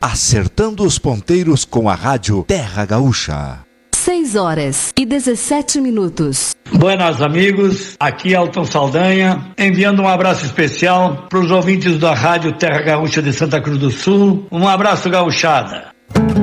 acertando os ponteiros com a rádio Terra Gaúcha. 6h17. Buenas amigos, aqui Elton Saldanha, enviando um abraço especial para os ouvintes da rádio Terra Gaúcha de Santa Cruz do Sul. Um abraço, gauchada.